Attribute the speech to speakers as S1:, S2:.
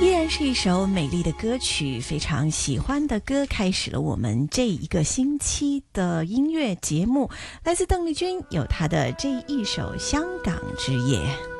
S1: 依然是一首美丽的歌曲，非常喜欢的歌，开始了我们这一个星期的音乐节目。来自邓丽君，有她的这一首《香港之夜》。